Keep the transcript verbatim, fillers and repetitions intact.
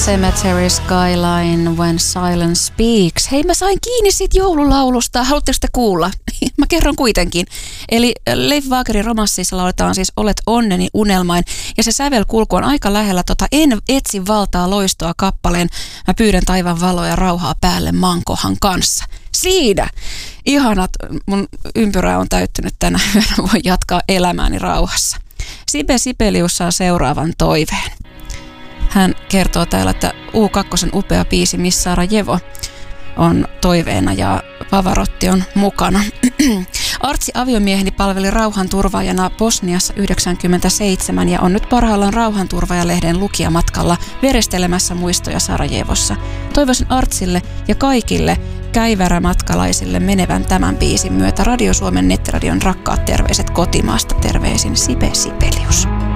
Cemetery Skyline When Silence Speaks. Hei, mä sain kiinni siitä joululaulusta. Haluatteko te kuulla? Mä kerron kuitenkin. Eli Leif Wagerin romanssissa lauletaan siis Olet onneni unelmain. Ja se sävelkulku on aika lähellä tota En etsi valtaa loistoa kappaleen. Mä pyydän taivaan valoa ja rauhaa päälle Mankohan kanssa. Siinä! Ihanat, mun ympyrä on täyttynyt tänä yönä. Voin jatkaa elämääni rauhassa. Sibe Sibelius saa seuraavan toiveen. Hän kertoo täällä, että U kaksi upea biisi Miss Sarajevo on toiveena ja Pavarotti on mukana. Artsi aviomieheni palveli rauhanturvaajana Bosniassa yhdeksänkymmentäseitsemän ja on nyt parhaillaan Rauhanturvaajalehden lukijamatkalla verestelemässä muistoja Sarajevossa. Toivoisin Artsille ja kaikille käivärämatkalaisille menevän tämän biisin myötä Radio Suomen Nettiradion rakkaat terveiset kotimaasta. Terveisin Sibe Sibelius.